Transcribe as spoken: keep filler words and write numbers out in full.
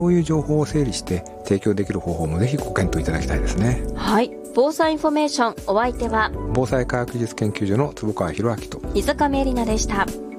こういう情報を整理して提供できる方法もぜひご検討いただきたいですね。 はい、防災インフォメーション、お相手は防災科学技術研究所の坪川博明と水上恵里奈でした。